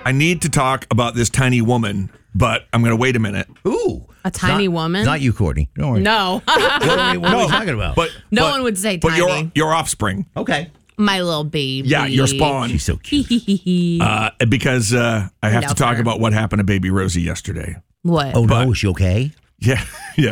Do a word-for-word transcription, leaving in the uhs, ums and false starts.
I need to talk about this tiny woman, but I'm going to wait a minute. Ooh. A tiny not, woman? Not you, Courtney. Don't worry. No. What are we, what are we talking about? But No but- one would say but tiny. your your offspring. Okay. My little baby. Yeah, your spawn. She's so cute. Uh, because uh, I have to Love talk her. about what happened to baby Rosie yesterday. What? Oh, but- no. Is she okay? Yeah, yeah.